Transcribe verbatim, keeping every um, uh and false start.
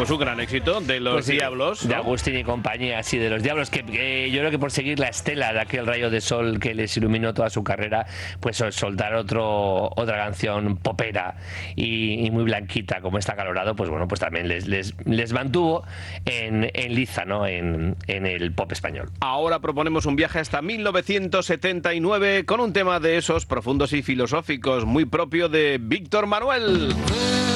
Pues un gran éxito de los Pues sí, Diablos, ¿no? De Agustín y compañía, sí, de los Diablos, que, que yo creo que por seguir la estela de aquel rayo de sol que les iluminó toda su carrera, pues soltar otro otra canción popera y, y muy blanquita como esta Calorado, pues bueno, pues también les, les, les mantuvo en, en liza, ¿no? En, en el pop español. Ahora proponemos un viaje hasta mil novecientos setenta y nueve con un tema de esos profundos y filosóficos, muy propio de Víctor Manuel.